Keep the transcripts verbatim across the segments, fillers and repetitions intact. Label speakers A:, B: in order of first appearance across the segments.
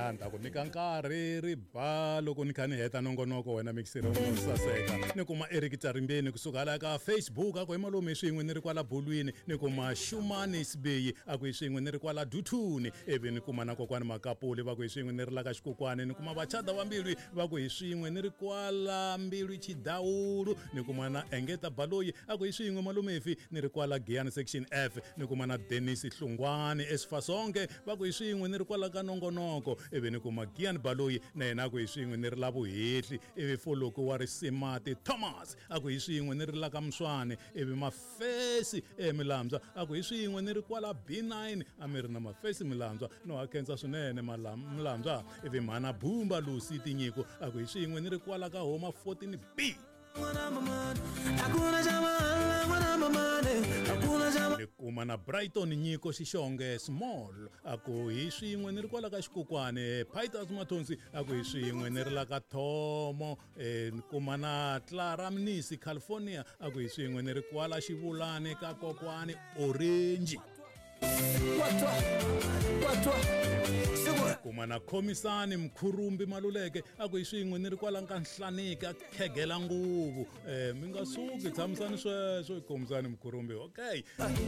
A: ya nta ku nyika nkarhi ri ba loko ni kha ni heta nongonoko wena mixer wo saseka ni kuma Eric Tarimbeni kusuka la ka Facebook ako hi malume swin'we ni ri kwala bolwini ni kuma Shumani Sibeyi ako hi swin'we ni ri kwala Duthuni ivi ni kuma na kokwani Makapuli va ku hi swin'we ni ri la ka Xikokwani ni kuma vachada va Mbilwi va ku hi swin'we ni ri kwala Mbilwi Chidawulu ni kuma na Engeta Baloyi ako hi swin'we malumefi ni ri kwala Giyani section F ni kuma na Dennis Hlungwani Esfasonke va ku hi swin'we ni ri kwala ka nongonoko ivi ni kuma Giyani Baloyi na yena ku hi swin'we ni ri la vuhetli ivi foloko wa Risimati Thomas ako hi swin'we ni ri la ka Mswane ivi Mafesi eMilamza ako hi swin'we ni ri kwala B nine a mi ri na Mafesi Milamza no hakhensa swinene Milamza ivi Mhana Bumba Lucy Tinyiko ako hi swin'we ni ri kwala ka Homa fourteen B ni kuma na Brighton Nyiko Xixonge Small ako hi swin'we ni ri kwala ka Xikokwani Paitas Mathonsi ako hi swin'we ni ri la ka Thomo eh, ni kuma na Clara Mnisi California ako hi swin'we ni ri kwala Xivulani ka kokwani Orange watwa watwa kuma na Khomisani Mkhurumbi Maluleke ako hi swin'we ni ri kwala ka Nhlaniki a khegela nguvu eh mi nga suki tshamisani sweswo hi Khomisani Mkhurumbi okay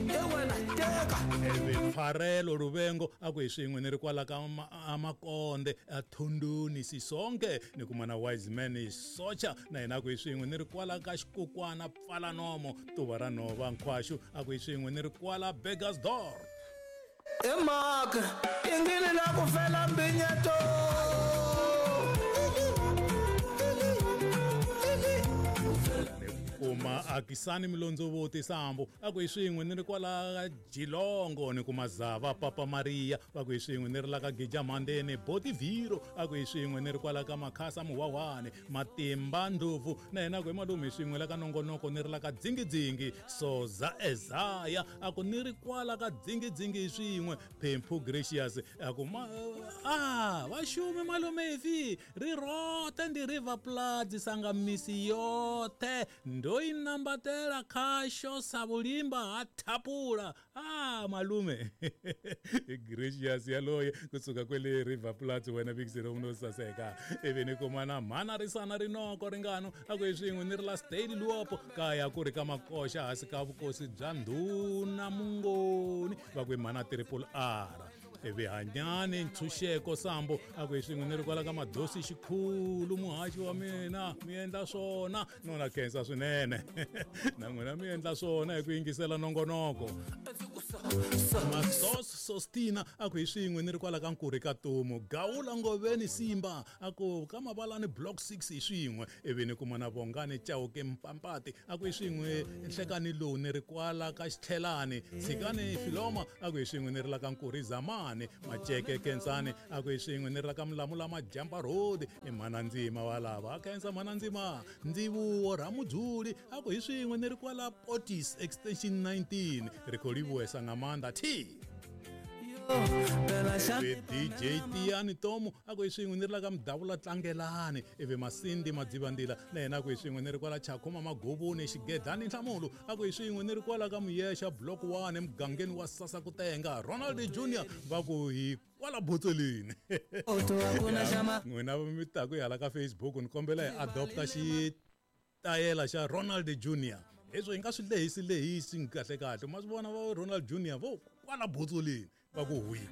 A: ewe Pharelo Rubengo ako hi swin'we ni ri kwala ka Makonde a Thondoni Sisonke ni kuma na Wiseman Socha na yena ako hi swin'we ni ri kwala ka Xikokwana Pfalanomo Tuva ra Nhova Nkhwashu ako hi swin'we ni ri kwala Burgersdorp
B: Emaka ingini la kufela mbinyato
A: kuma Akisani Mlonzovoti Sambo ako hi swin'we ni ri kwala Jilongo ni kuma Zava Papa Maria ako hi swin'we ni ri la ka Gijamandeni Botiviro ako hi swin'we ni ri kwala ka Makhasa Muwawane Matimba Ndlovu na yena ako hi malume hi swin'we la ka nongonoko ni ri la ka Dzingidzingi Soza Ezaya ako ni ri kwala ka Dzingidzingi hi swin'we Phemphu Gracious ako ma ah va xume malume fi ri rote ndi River Plate sangamisi yote ndoi nambatela khasho sabulimba hathapula ah malume Gracious yaloye kusuka kwele River Plate wena bikisiro uno saseka eveni komana mana risana rinoko ringano ako hi swin'we ni ri la State Luopo kaya ku ri ka Makosha hasi ka vukosi bya Ndhuna Mungoni va ku mana Triple R evi Hanyani Ntshunxeko Sambo ako hi swin'we ni ri kwala ka Madosi Xikhulu muhaxi wa mina mi endla swona nona khensa swinene na n'wina mi endla swona hi ku yingisela nongonoko Masos Sostina ako hi swin'we ni ri kwala ka Nkuri ka Tumu Gawula Ngoveni Simba ako ka Mabalani Block six hi swin'we ivi ni kuma na Vongani Chauke Mpampati ako hi swin'we Nhlekani lowu ni ri kwala ka Xithelani Tshikani Filoma ako hi swin'we ni ri la ka Nkuri Zamani Macheke Kensani ako hi swin'we ni ri la ka Mlamula Majampa Road i Mhanandzima walava akhensa Mhanandzima Ndzivuwo Ramudzuli ako hi swin'we ni ri kwala Otis Extension nineteen Rikholiwe Sangamanda T D J Tiani Tomu ako hi swin'we ni ri la ka Mdavula Tlangelani ivi Masindi Madzivandila na yena ako hi swin'we ni ri kwala Chakuma Magoboni Xigedlani Nhlamulo ako hi swin'we ni ri kwala ka Muyesha Block one emugangeni wa Sasa Kutenga Ronald Junior va ku hi kwala Botsoleni n'wina mi ta ku hala ka Facebook ni kombela hi adopta xitayela xa Ronald Junior leswo hi nga swi lehisi lehisi kahle kahle ma swi vona va Ronald Junior vo kwala Botsoleni va ku hui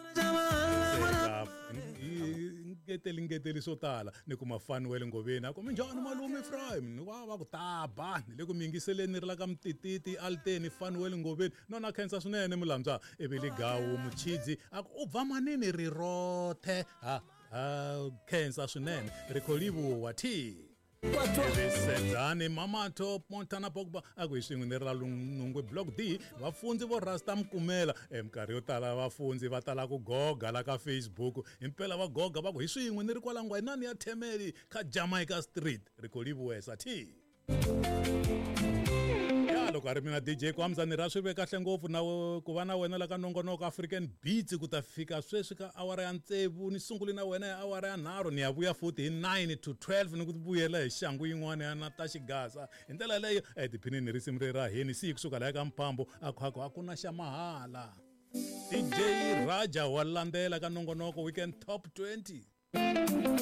A: ngeteli ngeteli swo tala ni kuma Fanuel Ngoveni ako minjhani malume Ephraim ni va va ku taba ni le ku mi yingiseleni ri la ka Mtititi Alteni Fanuel Ngoveni nona khensa swinene Mulamza eveli Gawu Muchidzi ako u bva manini ri rothe ha ha khensa swinene Rikholiwe wa T Senzani Mamato Montana Pogba ako hi swin'we ni ri la Nungwe Block D vafundzi vo Rasta Mkumela emkarhi yo tala vafundzi va tala ku goga la ka Facebook impela va goga va ku hi swin'we ni ri kwala Ngwayinani ya Themeli ka Jamaica Street Rikholiwe sa T loko a ri mina D J Kwamza ni ra swi ve kahle ngopfu na ku va na wena la ka nongonoko African Beats ku ta fika sweswi ka awara ya ntsevu ni sunguli na wena ya awara ya nharhu ni ya vuya futhi hi nine to twelve ni ku vuyela hi xangu yin'wana ya na ta xigasa hi ndlela leyo etiphini ni risimu ri ra heni si kusuka la ka Mphambo a khwakho a ku na xa mahala D J Raja wa landzela ka nongonoko weekend top twenty.